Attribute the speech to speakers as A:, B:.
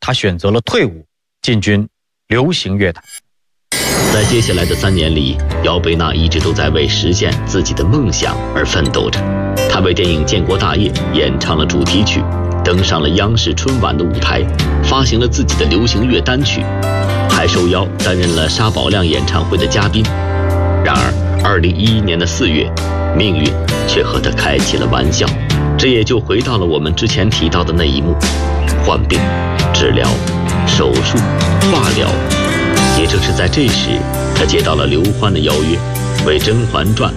A: 他选择了退伍，进军流行乐坛。
B: 在接下来的3年里，姚贝娜一直都在为实现自己的梦想而奋斗着。她为电影《建国大业》演唱了主题曲，登上了央视春晚的舞台，发行了自己的流行乐单曲，还受邀担任了沙宝亮演唱会的嘉宾。然而2011年的4月，命运却和她开起了玩笑，这也就回到了我们之前提到的那一幕：患病、治疗、手术、化疗。也正是在这时，他接到了刘欢的邀约，为《甄嬛传》